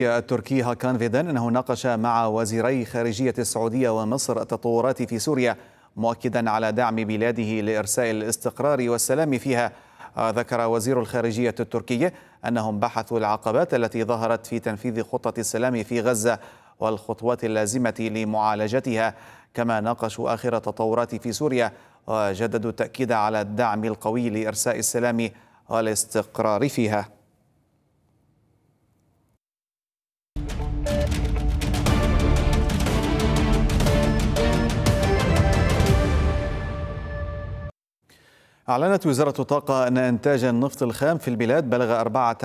التركي هاكان فيدان أنه ناقش مع وزيري خارجية السعودية ومصر التطورات في سوريا، مؤكدا على دعم بلاده لإرساء الاستقرار والسلام فيها. ذكر وزير الخارجية التركي أنهم بحثوا العقبات التي ظهرت في تنفيذ خطة السلام في غزة والخطوات اللازمة لمعالجتها، كما ناقشوا آخر التطورات في سوريا وجددوا التأكيد على الدعم القوي لإرساء السلام والاستقرار فيها. أعلنت وزارة الطاقة أن إنتاج النفط الخام في البلاد بلغ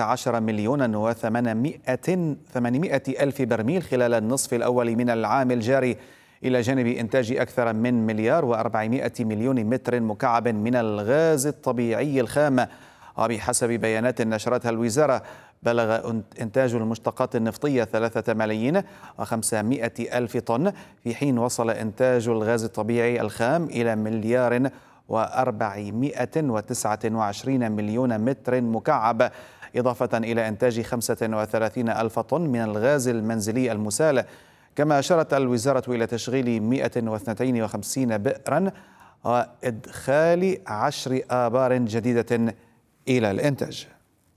14,800,000 برميل خلال النصف الأول من العام الجاري، إلى جانب إنتاج أكثر من 1,400,000,000 متر مكعب من الغاز الطبيعي الخام. وبحسب بيانات نشرتها الوزارة، بلغ إنتاج المشتقات النفطية 3,500,000 طن، في حين وصل إنتاج الغاز الطبيعي الخام إلى 1,429,000,000 متر مكعب، إضافة إلى إنتاج 35,000 طن من الغاز المنزلي المسال. كما أشارت الوزارة إلى تشغيل 152 بئرا وإدخال 10 آبار جديدة إلى الإنتاج.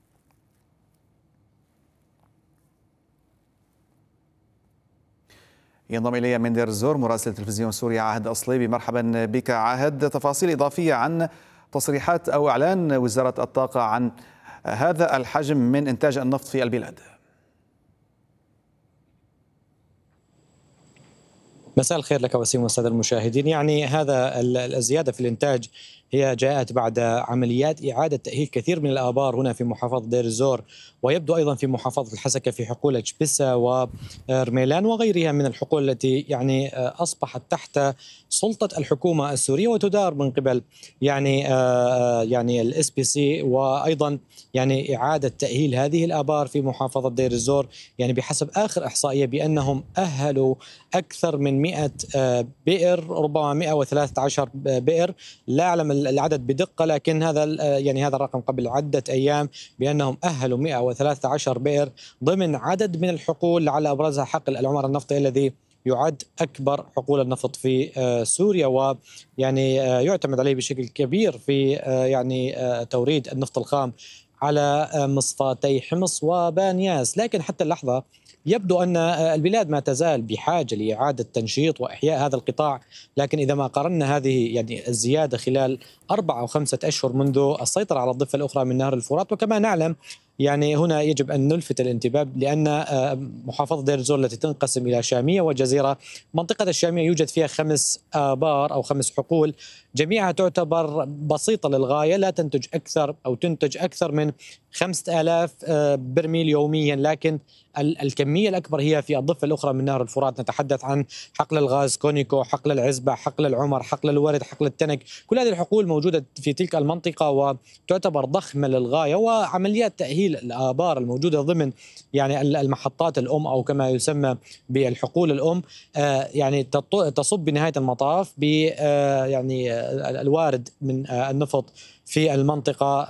ينضم إلي من دير الزور مراسل تلفزيون سوريا عاهد أصليبي. مرحبا بك عاهد. تفاصيل إضافية عن تصريحات أو إعلان وزارة الطاقة عن هذا الحجم من إنتاج النفط في البلاد. مساء الخير لك وسيم والسادة المشاهدين. يعني هذا الزيادة في الإنتاج هي جاءت بعد عمليات إعادة تأهيل كثير من الآبار هنا في محافظة دير الزور، ويبدو أيضا في محافظة الحسكة في حقول جبسة ورميلان وغيرها من الحقول التي يعني أصبحت تحت سلطة الحكومة السورية وتدار من قبل يعني الاس بي سي، وأيضا يعني إعادة تأهيل هذه الآبار في محافظة دير الزور. يعني بحسب آخر إحصائية بأنهم أهلوا أكثر من 100 بئر، ربما 113 بئر، لا أعلم العدد بدقة، لكن هذا يعني هذا الرقم قبل عدة أيام بأنهم أهلوا 113 بئر ضمن عدد من الحقول، لعل أبرزها حقل العمر النفطي الذي يعد أكبر حقول النفط في سوريا، ويعني يعتمد عليه بشكل كبير في يعني توريد النفط الخام على مصفاتي حمص وبانياس. لكن حتى اللحظة يبدو أن البلاد ما تزال بحاجة لإعادة تنشيط وإحياء هذا القطاع، لكن إذا ما قارنا هذه يعني الزيادة خلال 4 أو 5 أشهر منذ السيطرة على الضفة الأخرى من نهر الفرات. وكما نعلم يعني هنا يجب أن نلفت الانتباه، لأن محافظة دير الزور التي تنقسم إلى شامية وجزيرة، منطقة الشامية يوجد فيها 5 آبار أو 5 حقول، جميعها تعتبر بسيطة للغاية، لا تنتج أكثر أو تنتج أكثر من 5000 برميل يوميا، لكن الكمية الأكبر هي في الضفة الأخرى من نهر الفرات. نتحدث عن حقل الغاز كونيكو، حقل العزبة، حقل العمر، حقل الورد، حقل التنك، كل هذه الحقول موجودة في تلك المنطقة وتعتبر ضخمة للغاية. وعمليات تأهيل الآبار الموجودة ضمن يعني المحطات الأم أو كما يسمى بالحقول الأم يعني تصب بنهاية المطاف ب يعني الوارد من النفط في المنطقة.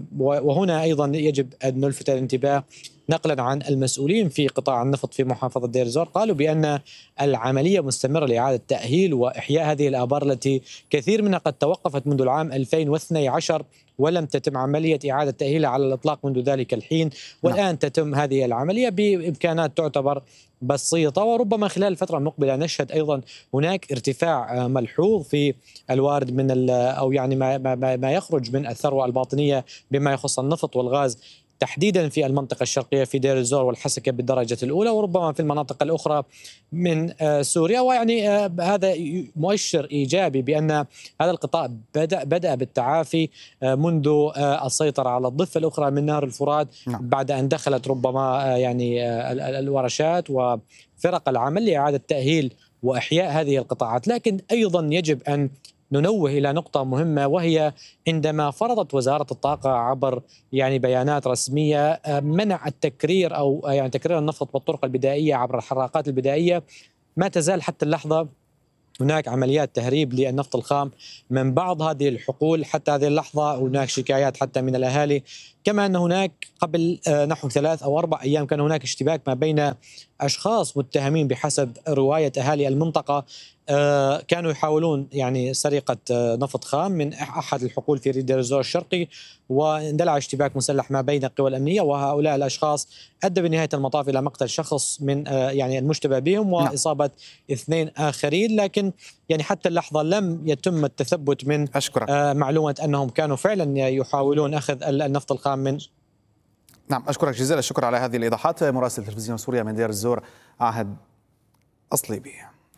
وهنا أيضا يجب أن نلفت الانتباه نقلا عن المسؤولين في قطاع النفط في محافظة دير الزور، قالوا بأن العملية مستمرة لإعادة تأهيل وإحياء هذه الآبار التي كثير منها قد توقفت منذ العام 2012 ولم تتم عملية إعادة تأهيلها على الإطلاق منذ ذلك الحين، والآن تتم هذه العملية بإمكانات تعتبر بسيطة. وربما خلال الفترة المقبلة نشهد أيضا هناك ارتفاع ملحوظ في الوارد من أو يعني ما يخرج من الثروة الباطنية بما يخص النفط والغاز، تحديدا في المنطقة الشرقية في دير الزور والحسكة بالدرجة الأولى، وربما في المناطق الأخرى من سوريا. ويعني هذا مؤشر إيجابي بأن هذا القطاع بدأ بالتعافي منذ السيطرة على الضفة الأخرى من نهر الفرات، بعد أن دخلت ربما يعني الورشات وفرق العمل لإعادة تأهيل وإحياء هذه القطاعات. لكن أيضا يجب أن ننوه إلى نقطة مهمة، وهي عندما فرضت وزارة الطاقة عبر يعني بيانات رسمية منع التكرير أو يعني تكرير النفط بالطرق البدائية عبر الحراقات البدائية، ما تزال حتى اللحظة هناك عمليات تهريب للنفط الخام من بعض هذه الحقول. حتى هذه اللحظة هناك شكايات حتى من الأهالي كما أن هناك قبل نحو 3 أو 4 أيام كان هناك اشتباك ما بين أشخاص متهمين بحسب رواية أهالي المنطقة، كانوا يحاولون يعني سرقة نفط خام من أحد الحقول في دير الزور الشرقي، واندلع اشتباك مسلح ما بين القوى الأمنية وهؤلاء الأشخاص أدى بنهاية المطاف إلى مقتل شخص من يعني المشتبه بهم وإصابة 2 آخرين، لكن يعني حتى اللحظة لم يتم التثبت من معلومة أنهم كانوا فعلا يحاولون أخذ النفط الخام من. نعم، أشكرك جزيل الشكر على هذه الإيضاحات. مراسل تلفزيون سوريا من دير الزور عاهد أصليبي.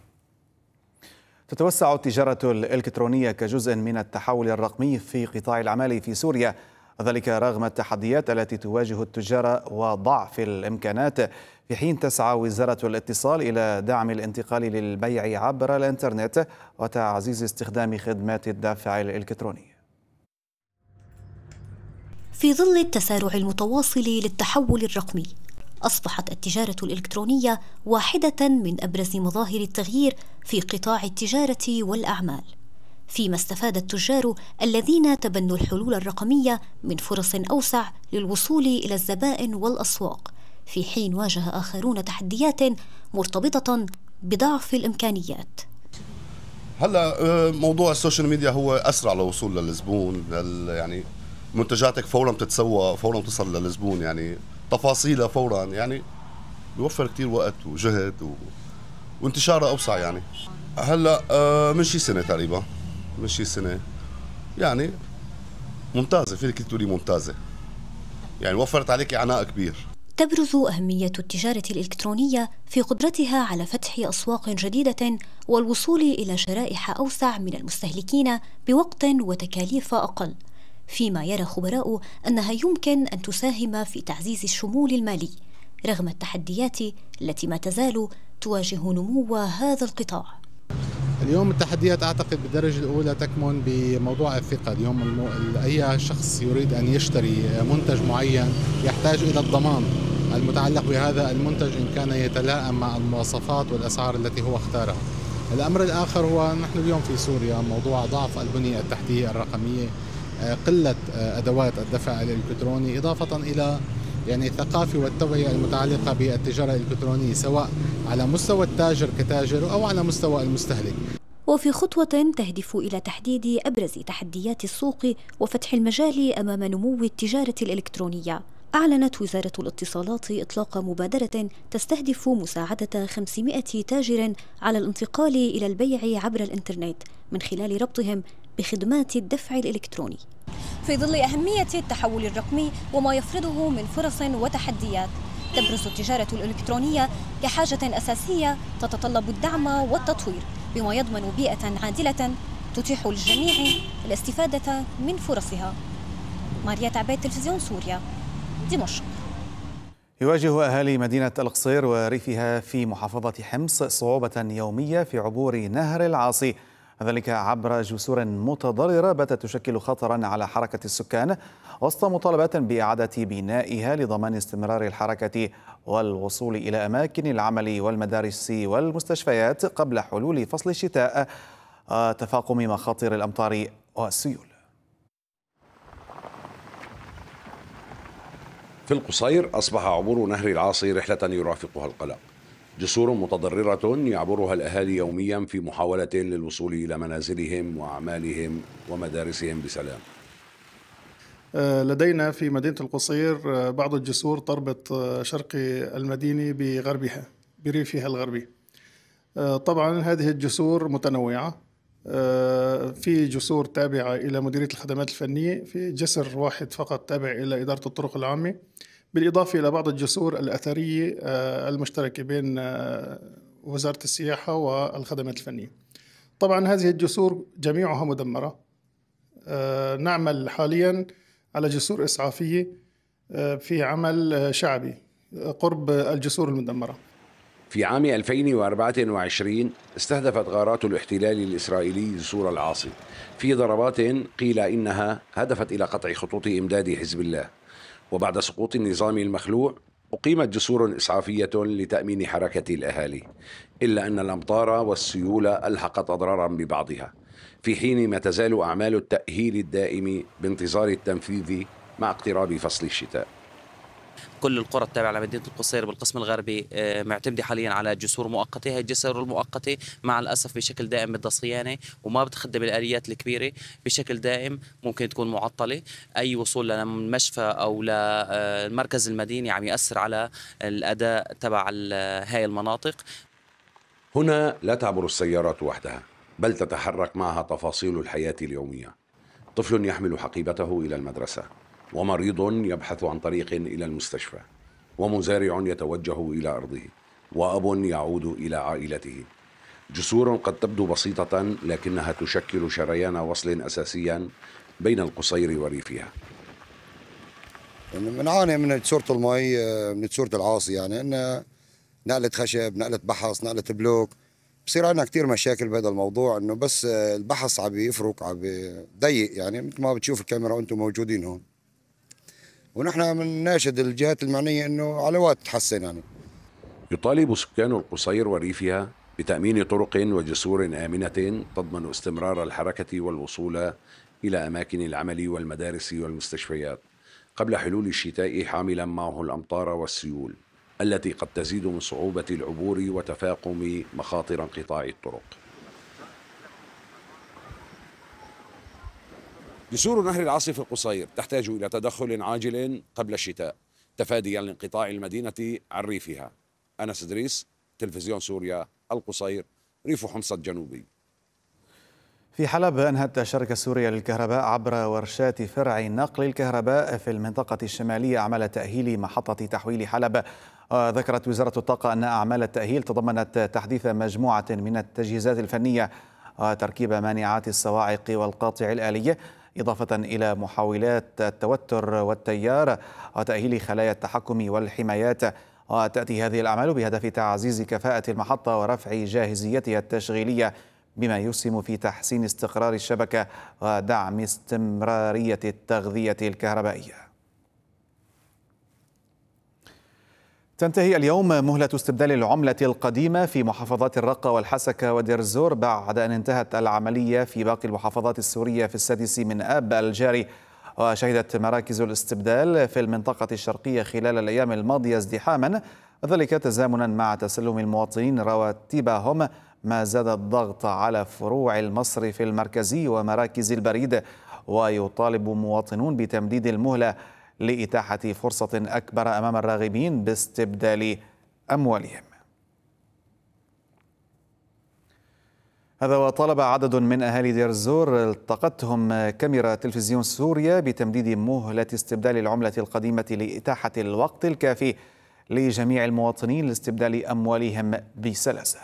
تتوسع التجارة الإلكترونية كجزء من التحول الرقمي في قطاع الأعمال في سوريا، ذلك رغم التحديات التي تواجه التجار وضعف الإمكانات، في حين تسعى وزارة الاتصال إلى دعم الانتقال للبيع عبر الإنترنت وتعزيز استخدام خدمات الدفع الإلكتروني. في ظل التسارع المتواصل للتحول الرقمي، أصبحت التجارة الإلكترونية واحدة من أبرز مظاهر التغيير في قطاع التجارة والأعمال، فيما استفاد التجار الذين تبنوا الحلول الرقمية من فرص أوسع للوصول إلى الزبائن والأسواق، في حين واجه آخرون تحديات مرتبطة بضعف الإمكانيات. هلا موضوع السوشيال ميديا هو أسرع للوصول للزبون، يعني منتجاتك فورا بتتسوق، فورا بتصل للزبون، يعني تفاصيلها فورا، يعني بيوفر كتير وقت وجهد وانتشارها أوسع. يعني هلا من شي سنة تقريبا، من شي سنة يعني ممتازة، فيك تقولي ممتازة، يعني وفرت عليك عناء كبير. تبرز أهمية التجارة الإلكترونية في قدرتها على فتح أسواق جديدة والوصول إلى شرائح أوسع من المستهلكين بوقت وتكاليف أقل، فيما يرى خبراء أنها يمكن أن تساهم في تعزيز الشمول المالي رغم التحديات التي ما تزال تواجه نمو هذا القطاع. اليوم التحديات أعتقد بالدرجة الأولى تكمن بموضوع الثقة. اليوم أي شخص يريد أن يشتري منتج معين يحتاج إلى الضمان المتعلق بهذا المنتج إن كان يتلائم مع المواصفات والأسعار التي هو اختارها. الأمر الآخر هو نحن اليوم في سوريا موضوع ضعف البنية التحتية الرقمية، قلة أدوات الدفع الإلكتروني، إضافة إلى يعني الثقافة والتوعية المتعلقة بالتجارة الإلكترونية سواء على مستوى التاجر كتاجر أو على مستوى المستهلك. وفي خطوة تهدف إلى تحديد أبرز تحديات السوق وفتح المجال أمام نمو التجارة الإلكترونية، أعلنت وزارة الاتصالات إطلاق مبادرة تستهدف مساعدة 500 تاجر على الانتقال إلى البيع عبر الإنترنت من خلال ربطهم بخدمات الدفع الإلكتروني. في ظل أهمية التحول الرقمي وما يفرضه من فرص وتحديات، تبرز التجارة الإلكترونية كحاجة أساسية تتطلب الدعم والتطوير بما يضمن بيئة عادلة تتيح للجميع الاستفادة من فرصها. ماريا عبيد، تلفزيون سوريا، دمشق. يواجه أهالي مدينة القصير وريفها في محافظة حمص صعوبة يومية في عبور نهر العاصي، ذلك عبر جسور متضررة باتت تشكل خطرا على حركة السكان وسط مطالبات بإعادة بنائها لضمان استمرار الحركة والوصول إلى أماكن العمل والمدارس والمستشفيات قبل حلول فصل الشتاء، تفاقم مخاطر الأمطار والسيول. في القصير أصبح عبور نهر العاصي رحلة يرافقها القلق، جسور متضررة يعبرها الأهالي يوميا في محاولة للوصول إلى منازلهم وأعمالهم ومدارسهم بسلام. لدينا في مدينة القصير بعض الجسور تربط شرقي المدينة بغربها بريفها الغربي. طبعا هذه الجسور متنوعة، في جسور تابعة إلى مديرية الخدمات الفنية، في جسر واحد فقط تابع إلى إدارة الطرق العامة، بالإضافة إلى بعض الجسور الأثرية المشتركة بين وزارة السياحة والخدمات الفنية. طبعا هذه الجسور جميعها مدمرة. نعمل حاليا على جسور إسعافية في عمل شعبي قرب الجسور المدمرة. في عام 2024 استهدفت غارات الاحتلال الإسرائيلي جسور العاصي في ضربات قيل إنها هدفت إلى قطع خطوط إمداد حزب الله. وبعد سقوط النظام المخلوع أقيمت جسور إسعافية لتأمين حركة الأهالي، إلا أن الأمطار والسيول ألحقت أضرارا ببعضها، في حين ما تزال أعمال التأهيل الدائم بانتظار التنفيذ مع اقتراب فصل الشتاء. كل القرى التابعة لمدينة القصير بالقسم الغربي معتمدة حاليا على جسور مؤقتة. هي الجسور المؤقتة مع الأسف بشكل دائم بدها صيانة وما بتخدم الآليات الكبيرة بشكل دائم، ممكن تكون معطلة. أي وصول للمشفى أو للمركز المديني عم يأثر على الأداء تبع هاي المناطق. هنا لا تعبر السيارات وحدها، بل تتحرك معها تفاصيل الحياة اليومية. طفل يحمل حقيبته إلى المدرسة، ومريض يبحث عن طريق إلى المستشفى، ومزارع يتوجه إلى أرضه، وأب يعود إلى عائلته. جسور قد تبدو بسيطة لكنها تشكل شريان وصل أساسيا بين القصير وريفها. بنعاني من جسورة المي، من جسورة العاصي، يعني إن نقلة خشب، نقلة بحص، نقلة بلوك. بصير عندنا كتير مشاكل بهذا الموضوع، إنه بس البحص عم يفرق، عم يضيق، يعني مثل ما بتشوف الكاميرا وأنتم موجودين هون. ونحن بنناشد الجهات المعنية إنه على وقت تحسن. يعني يطالب سكان القصير وريفها بتأمين طرق وجسور آمنة تضمن استمرار الحركة والوصول إلى أماكن العمل والمدارس والمستشفيات قبل حلول الشتاء، حاملا معه الأمطار والسيول التي قد تزيد من صعوبة العبور وتفاقم مخاطر انقطاع الطرق. جسور نهر العاصي في القصير تحتاج إلى تدخل عاجل قبل الشتاء تفاديا لانقطاع المدينة عن ريفها. أنس إدريس، تلفزيون سوريا، القصير، ريف حمص الجنوبي. في حلب أنهت الشركة السورية للكهرباء عبر ورشات فرع نقل الكهرباء في المنطقة الشمالية أعمال تأهيل محطة تحويل حلب. ذكرت وزارة الطاقة أن أعمال التأهيل تضمنت تحديث مجموعة من التجهيزات الفنية وتركيب مانعات الصواعق والقاطع الآلي، إضافة إلى محاولات التوتر والتيار وتأهيل خلايا التحكم والحمايات. وتأتي هذه الأعمال بهدف تعزيز كفاءة المحطة ورفع جاهزيتها التشغيلية، بما يسهم في تحسين استقرار الشبكة ودعم استمرارية التغذية الكهربائية. تنتهي اليوم مهلة استبدال العملة القديمة في محافظات الرقة والحسكة ودير الزور بعد أن انتهت العملية في باقي المحافظات السورية في 6 من آب الجاري. وشهدت مراكز الاستبدال في المنطقة الشرقية خلال الأيام الماضية ازدحاما، وذلك تزامنا مع تسلم المواطنين رواتبهم، ما زاد الضغط على فروع المصرف المركزي ومراكز البريد. ويطالب مواطنون بتمديد المهلة لإتاحة فرصة أكبر أمام الراغبين باستبدال أموالهم. هذا وطالب عدد من أهالي دير الزور التقتهم كاميرا تلفزيون سوريا بتمديد مهلة استبدال العملة القديمة لإتاحة الوقت الكافي لجميع المواطنين لاستبدال أموالهم بسلاسة.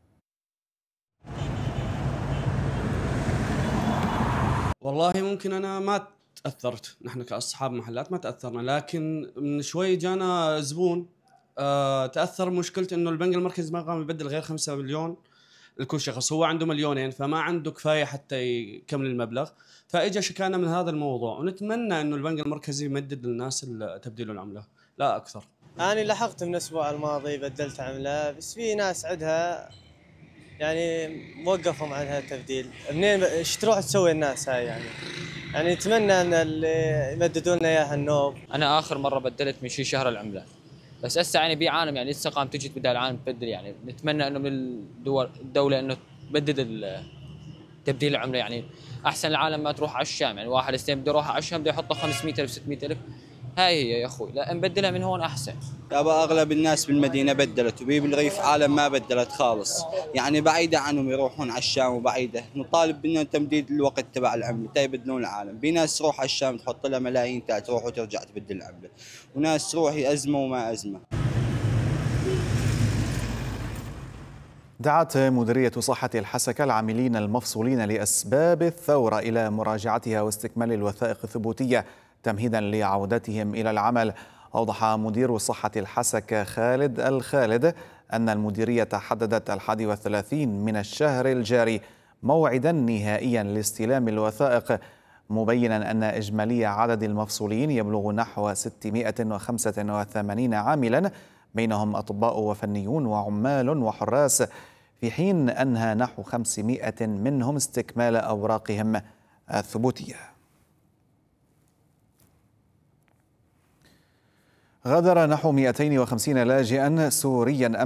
والله ممكن أنا ما تأثرت، نحن كأصحاب محلات ما تأثرنا، لكن من شوي جانا زبون تأثر. مشكلة إنه البنك المركزي ما قام يبدل غير 5 مليون لكل شخص، هو عنده 2 مليون فما عنده كفاية حتى يكمل المبلغ، فإجا شكانا من هذا الموضوع. ونتمنى إنه البنك المركزي يمدد للناس تبديل العملة لا أكثر. أنا لحقت من الأسبوع الماضي بدلت عملة، بس في ناس عندها يعني موقفهم عن هذا التبديل. منين ايش تروح تسوي الناس هاي؟ يعني نتمنى ان اللي يمددوا لنا اياها النوب. انا اخر مره بدلت من شي شهر العمله، بس هسه يعني بيعانم، يعني لسه قام تجي بدال العالم تبدل. يعني نتمنى انه من الدوله انه تبدد تبديل العمله. يعني احسن العالم ما تروح على الشام، يعني واحد استلم بده يروح على الشام بده يحطه 500,000 600,000. هاي هي يا اخوي، لا نبدلها من هون احسن. يابا اغلب الناس بالمدينه بدلت، وبي بالريف عالم ما بدلت خالص، يعني بعيده عنهم يروحون على الشام وبعيده. نطالب منهم تمديد الوقت تبع العمله تيبدلون العالم. في ناس تروح على الشام تحط لها ملايين تروح وترجع تبدل العمله، وناس تروح ازمه وما ازمه. دعت مديرية صحة الحسكة العاملين المفصولين لأسباب الثورة إلى مراجعتها واستكمال الوثائق الثبوتية تمهيدا لعودتهم إلى العمل. أوضح مدير صحة الحسكة خالد الخالد أن المديرية حددت 31 من الشهر الجاري موعدا نهائيا لاستلام الوثائق، مبينا أن إجمالي عدد المفصولين يبلغ نحو 685 عاملا، بينهم أطباء وفنيون وعمال وحراس، في حين أنهى نحو 500 منهم استكمال أوراقهم الثبوتية. غادر نحو 250 لاجئا سوريا